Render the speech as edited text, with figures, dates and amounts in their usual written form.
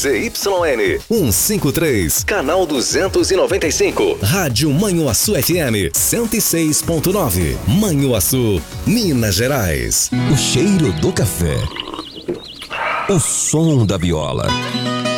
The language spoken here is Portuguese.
ZYN 153, canal 295. Rádio Manhuaçu FM 106.9. Manhuaçu, Minas Gerais. O cheiro do café. O som da viola.